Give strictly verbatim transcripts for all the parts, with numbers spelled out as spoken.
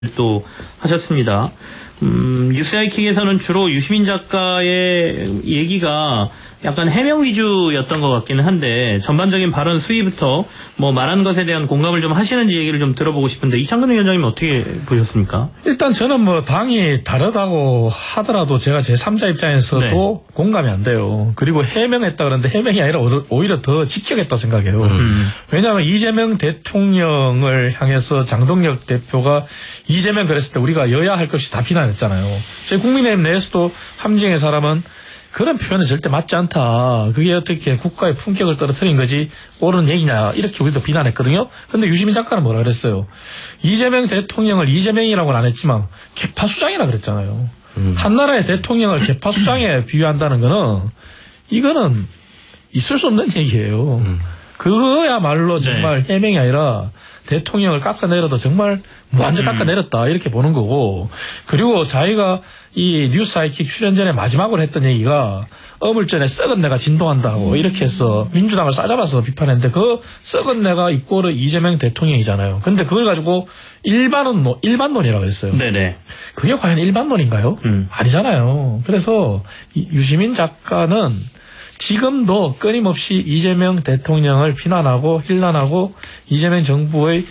또 하셨습니다. 음, 뉴스하이킥에서는 주로 유시민 작가의 얘기가 약간 해명 위주였던 것 같기는 한데 전반적인 발언 수위부터 뭐 말한 것에 대한 공감을 좀 하시는지 얘기를 좀 들어보고 싶은데 이창근 위원장님 어떻게 보셨습니까? 일단 저는 뭐 당이 다르다고 하더라도 제가 제삼자 입장에서도 네. 공감이 안 돼요. 그리고 해명했다 그러는데 해명이 아니라 오히려 더 직격했다 생각해요. 음. 왜냐하면 이재명 대통령을 향해서 장동혁 대표가 이재명 그랬을 때 우리가 여야 할 것이 다 비난했잖아요. 저희 국민의힘 내에서도 함정의 사람은 그런 표현은 절대 맞지 않다. 그게 어떻게 국가의 품격을 떨어뜨린 거지 옳은 얘기냐 이렇게 우리도 비난했거든요. 근데 유시민 작가는 뭐라 그랬어요. 이재명 대통령을 이재명이라고는 안 했지만 개파수장이라 그랬잖아요. 음. 한나라의 대통령을 개파수장에 비유한다는 거는 이거는 있을 수 없는 얘기예요. 음. 그거야말로 정말 네. 해명이 아니라 대통령을 깎아내려도 정말 완전 음. 깎아내렸다 이렇게 보는 거고, 그리고 자기가 이 뉴스 하이킥 출연 전에 마지막으로 했던 얘기가 어물전에 썩은 내가 진동한다고 음. 이렇게 해서 민주당을 싸잡아서 비판했는데 그 썩은 내가 이꼬르 이재명 대통령이잖아요. 근데 그걸 가지고 일반은 일반론이라고 했어요. 네네. 그게 과연 일반론인가요? 음. 아니잖아요. 그래서 이 유시민 작가는 지금도 끊임없이 이재명 대통령을 비난하고 힐난하고 이재명 정부의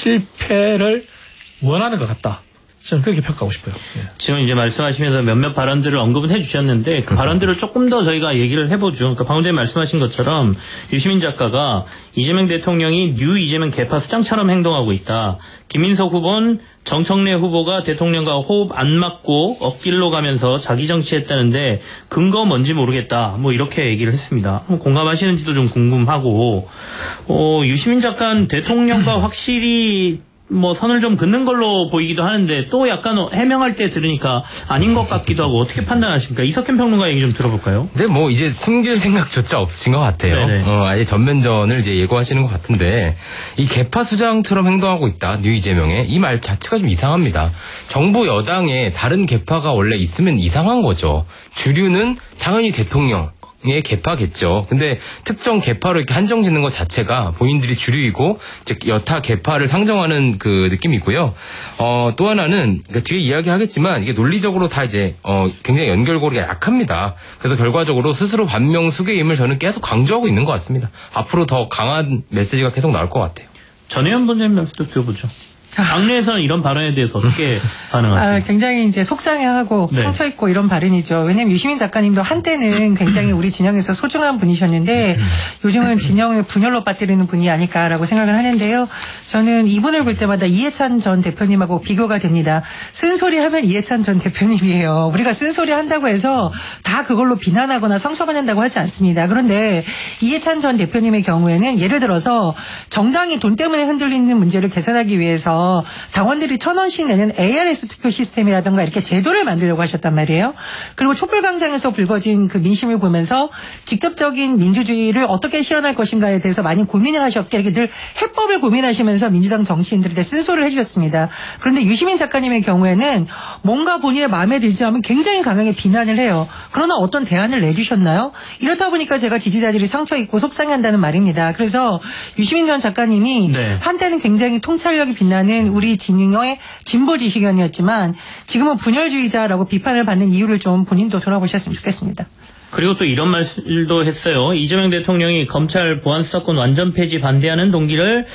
실패를 원하는 것 같다. 저는 그렇게 평가하고 싶어요. 예. 지금 이제 말씀하시면서 몇몇 발언들을 언급은 해주셨는데 그 발언들을 조금 더 저희가 얘기를 해보죠. 그러니까 방금 전에 말씀하신 것처럼 유시민 작가가 이재명 대통령이 뉴 이재명 개파 수장처럼 행동하고 있다. 김민석 후보는 정청래 후보가 대통령과 호흡 안 맞고 엇길로 가면서 자기 정치했다는데 근거 뭔지 모르겠다. 뭐 이렇게 얘기를 했습니다. 공감하시는지도 좀 궁금하고, 어, 유시민 작가는 대통령과 확실히 뭐 선을 좀 긋는 걸로 보이기도 하는데 또 약간 해명할 때 들으니까 아닌 것 같기도 하고 어떻게 판단하십니까? 이석현 평론가 얘기 좀 들어볼까요? 네, 뭐 이제 숨길 생각조차 없으신 것 같아요. 어, 아예 전면전을 이제 예고하시는 것 같은데 이 개파 수장처럼 행동하고 있다. 뉴 이재명의 이 말 자체가 좀 이상합니다. 정부 여당에 다른 개파가 원래 있으면 이상한 거죠. 주류는 당연히 대통령. 의 개파겠죠. 근데 특정 개파로 이렇게 한정 짓는 것 자체가 본인들이 주류이고 즉 여타 개파를 상정하는 그 느낌이고요. 어, 또 하나는 그러니까 뒤에 이야기하겠지만 이게 논리적으로 다 이제 어, 굉장히 연결고리가 약합니다. 그래서 결과적으로 스스로 반명수계임을 저는 계속 강조하고 있는 것 같습니다. 앞으로 더 강한 메시지가 계속 나올 것 같아요. 전혜연 본부장님 말씀도 들어보죠. 당내에서는 이런 발언에 대해서 어떻게 반응하세요? 아, 굉장히 이제 속상해하고 네. 상처 있고 이런 발언이죠. 왜냐하면 유시민 작가님도 한때는 굉장히 우리 진영에서 소중한 분이셨는데 요즘은 진영을 분열로 빠뜨리는 분이 아닐까라고 생각을 하는데요. 저는 이분을 볼 때마다 이해찬 전 대표님하고 비교가 됩니다. 쓴소리 하면 이해찬 전 대표님이에요. 우리가 쓴소리 한다고 해서 다 그걸로 비난하거나 상처받는다고 하지 않습니다. 그런데 이해찬 전 대표님의 경우에는 예를 들어서 정당이 돈 때문에 흔들리는 문제를 개선하기 위해서 당원들이 천 원씩 내는 에이알에스 투표 시스템이라든가 이렇게 제도를 만들려고 하셨단 말이에요. 그리고 촛불광장에서 불거진 그 민심을 보면서 직접적인 민주주의를 어떻게 실현할 것인가에 대해서 많이 고민을 하셨기에 이렇게 늘 해법을 고민하시면서 민주당 정치인들한테 쓴소리를 해주셨습니다. 그런데 유시민 작가님의 경우에는 뭔가 본인의 마음에 들지 않으면 굉장히 강하게 비난을 해요. 그러나 어떤 대안을 내주셨나요? 이렇다 보니까 제가 지지자들이 상처 입고 속상해한다는 말입니다. 그래서 유시민 전 작가님이 네. 한때는 굉장히 통찰력이 빛나는 우리 진영의 진보 지식인이었지만 지금은 분열주의자라고 비판을 받는 이유를 좀 본인도 돌아보셨으면 좋겠습니다. 그리고 또 이런 말도 했어요. 이재명 대통령이 검찰 보안수사권 완전 폐지 반대하는 동기를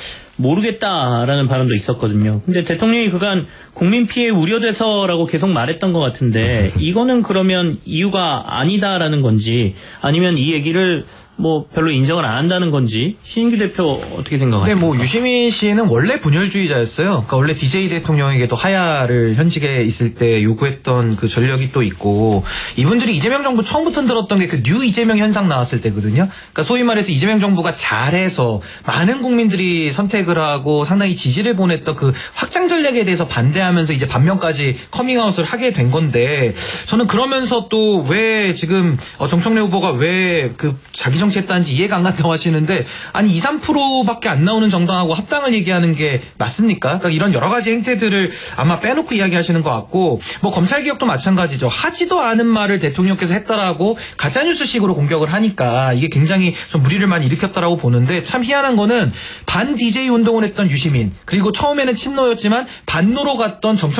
모르겠다라는 발언도 있었거든요. 근데 대통령이 그간 국민 피해 우려돼서라고 계속 말했던 것 같은데 이거는 그러면 이유가 아니다라는 건지 아니면 이 얘기를 뭐 별로 인정을 안 한다는 건지 신인규 대표 어떻게 생각하세요? 네, 뭐 유시민 씨는 원래 분열주의자였어요. 그러니까 원래 디제이 대통령에게도 하야를 현직에 있을 때 요구했던 그 전력이 또 있고 이분들이 이재명 정부 처음부터 들었던 게 그 뉴 이재명 현상 나왔을 때거든요. 그러니까 소위 말해서 이재명 정부가 잘해서 많은 국민들이 선택을 하고 상당히 지지를 보냈던 그 확장 전략에 대해서 반대하면서 이제 반면까지 커밍아웃을 하게 된 건데 저는 그러면서 또 왜 지금 정청래 후보가 왜 그 자기 정치했다는지 이해가 안 간다고 하시는데 아니 이, 삼 퍼센트밖에 안 나오는 정당하고 합당을 얘기하는 게 맞습니까? 그러니까 이런 여러 가지 행태들을 아마 빼놓고 이야기하시는 것 같고 뭐 검찰개혁도 마찬가지죠. 하지도 않은 말을 대통령께서 했다라고 가짜뉴스식으로 공격을 하니까 이게 굉장히 좀 무리를 많이 일으켰다라고 보는데 참 희한한 거는 반 디제이 운동을 했던 유시민 그리고 처음에는 친노였지만 반노로 갔던 정청